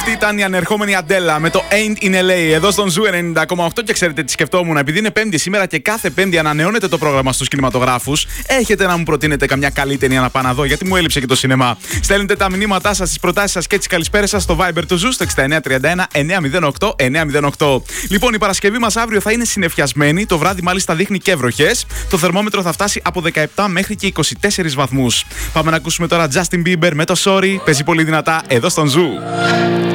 Αυτή ήταν η ανερχόμενη Αντέλα με το Ain't in LA εδώ στον Ζου 90,8. Και ξέρετε τι σκεφτόμουν, επειδή είναι Πέμπτη σήμερα και κάθε Πέμπτη ανανεώνεται το πρόγραμμα στους κινηματογράφους, έχετε να μου προτείνετε καμιά καλή ταινία να πάω να δω, γιατί μου έλειψε και το σινεμά. Στέλνετε τα μηνύματά σας, τις προτάσεις σας και τις καλησπέρες σας στο Viber του Ζου στο 6931 908 908. Λοιπόν, η Παρασκευή μας αύριο θα είναι συννεφιασμένη, το βράδυ μάλιστα δείχνει και βροχές. Το θερμόμετρο θα φτάσει από 17 μέχρι και 24 βαθμούς. Πάμε να ακούσουμε τώρα Justin Bieber με το Sorry. Παίζει πολύ δυνατά εδώ στον Ζου.